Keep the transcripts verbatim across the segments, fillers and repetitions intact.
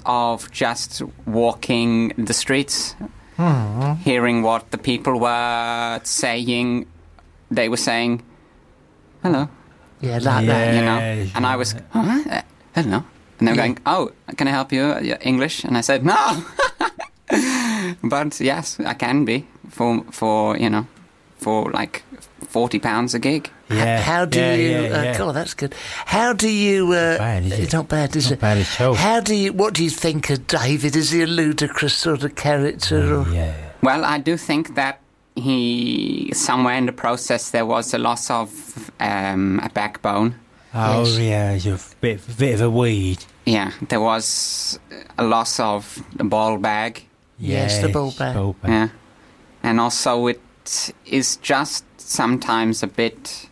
of just walking the streets, mm. hearing what the people were saying. They were saying, hello. Yeah, like yeah, that. You know? And I was, huh? Hello. And they were Yeah. going, oh, can I help you? English? And I said, no. But yes, I can be for, for you know, for like forty pounds a gig. Yeah. How do yeah, you... Yeah, uh, yeah. God, that's good. How do you... Uh, Not bad, is it? It's not bad, is Not it? bad at all. How do you... What do you think of David? Is he a ludicrous sort of character? Or? Yeah. Well, I do think that he, somewhere in the process, there was a loss of um, a backbone. Oh, Yes. yeah, he's a bit, bit of a weed. Yeah, there was a loss of the ball bag. Yes, the ball bag. ball bag. Yeah. And also it is just sometimes a bit...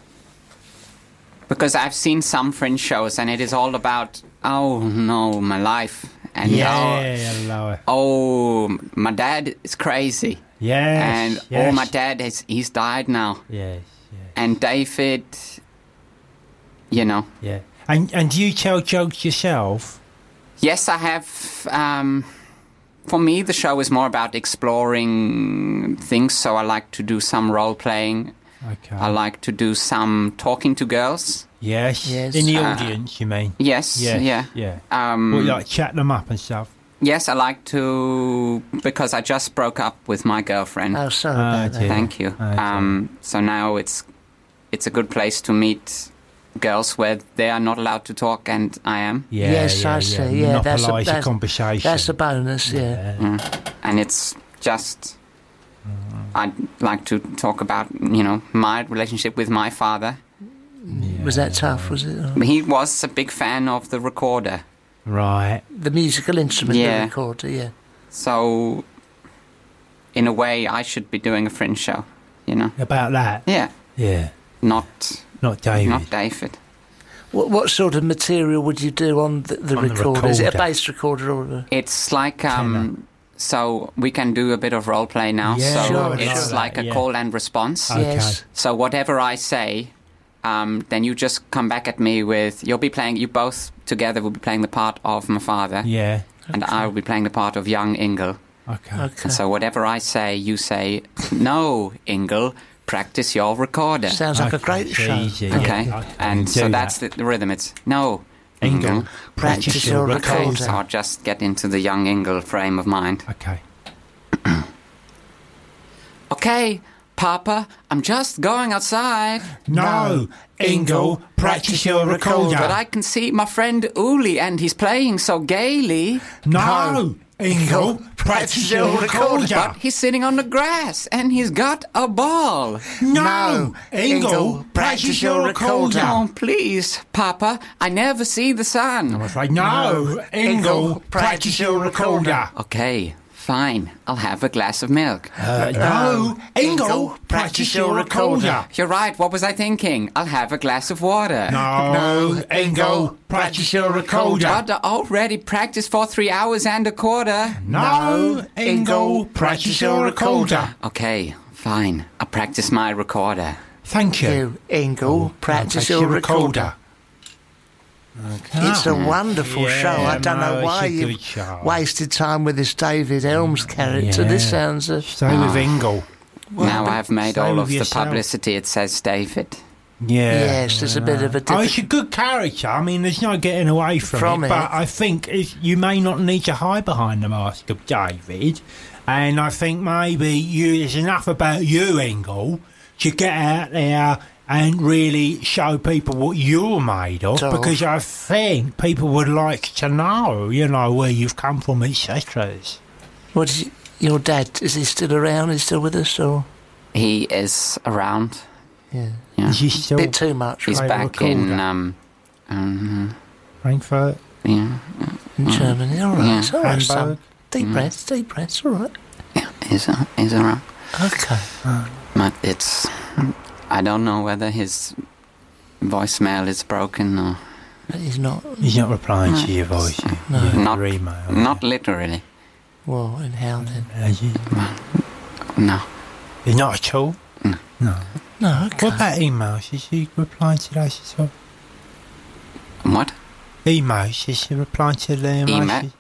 Because I've seen some Fringe shows and it is all about, oh no, my life. And Yeah, hello. oh, oh, my dad is crazy. Yes, And yes. oh, my dad, is he's died now. Yes, yes, And David, you know. yeah. And and do you tell jokes yourself? Yes, I have... Um, for me, the show is more about exploring things, so I like to do some role-playing. Okay. I like to do some talking to girls. Yes. Yes. In the Uh, audience, you mean? Yes, Yes, yeah. yeah. Um, Well, like chat them up and stuff. yes, I like to... Because I just broke up with my girlfriend. Oh, sorry Ah, about that. dear. Thank you. Okay. Um, so now it's it's a good place to meet girls where they are not allowed to talk and I am. Yeah, Yes, yeah, I yeah. see, yeah, that's a- Monopolise the that's- conversation. That's a bonus, yeah. Mm. And it's just... I'd like to talk about, you know, my relationship with my father. Was that tough, was it? Or- He was a big fan of the recorder. Right. The musical instrument, Yeah. the recorder, yeah. So, in a way, I should be doing a Fringe show, you know? About that? Yeah. Yeah. Not, Not David. not David. What, what sort of material would you do on the, the On the recorder? Is it a recorder. bass recorder or a... It's like, um, so we can do a bit of role play now. Yeah, so Sure, it's sure. like a Yeah. call and response. Okay. Yes. So whatever I say, um, then you just come back at me with, you'll be playing, you both together will be playing the part of my father, Yeah. and I will be playing the part of young Ingle. Okay. Okay. And so whatever I say, you say, no, Ingle, practice your recorder. Sounds like a Okay, great it's show. easy, Okay, yeah. and Do so that. that's the, the rhythm. It's, no, Ingle, Ingle. Practice your Okay, recorder. so I'll just get into the young Ingle frame of mind. Okay. Okay, Papa, I'm just going outside. No, Ingle, practice your recorder. But I can see my friend Uli, and he's playing so gaily. No, Ingle, practice your recorder. But he's sitting on the grass, and he's got a ball. No, Ingle, practice your recorder. Oh, please, Papa, I never see the sun. I'm afraid. No, Ingle, practice your recorder. Okay, fine, I'll have a glass of milk. Uh, no, Ingle, practice your recorder. You're right, what was I thinking? I'll have a glass of water. No, Ingle, practice your recorder. But I already practiced for three hours and a quarter. No, Ingle, practice your recorder. Okay, fine, I'll practice my recorder. Thank you. You, Ingle, practice your recorder. It's a wonderful Yeah, show. I don't no, know it's why a you've good show. wasted time with this David Helms character. Yeah. This sounds... Uh, Stay with Ingle. now I've made stay all with of the yourself. publicity, it says David. Yeah. Yes, there's a bit of a Oh, it's diffi- a good character. I mean, there's no getting away from, From it, it. But I think it's, you may not need to hide behind the mask of David. And I think maybe you, it's enough about you, Ingle, to get out there and really show people what you're made of. So- Because I think people would like to know, you know, where you've come from, et cetera. What is it, your dad, is he still around? Is he still with us? Or He is around. yeah, Yeah. Is he still bit too much He's Play back in, recorder. um, um, Frankfurt? yeah, in Germany. All right, Yeah. it's all right, son. Hamburg? Deep Mm. breaths, deep breaths. All right. yeah, he's, uh, he's around. Okay. But it's, I don't know whether his voicemail is broken or But he's not. He's not replying No. to your voice. No. your Not- email. not literally. Well, and how then? Has he? No. He's not at all? No. No. No. Okay. What about emails? Is he replying to those as well? What? Emails? Is he replying to the emails? Email?